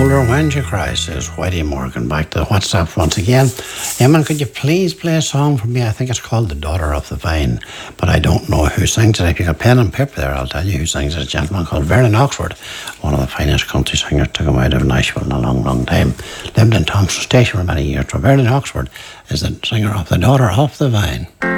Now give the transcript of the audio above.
older when she cries, says Whitey Morgan. Back to the WhatsApp once again. Eamon, could you please play a song for me? I think it's called The Daughter of the Vine, but I don't know who sings it. If you got pen and paper there, I'll tell you who sings it. A gentleman called Vernon Oxford, one of the finest country singers to come out of Nashville in a long, long time. Lived in Thompson Station for many years. So Vernon Oxford is the singer of The Daughter of the Vine.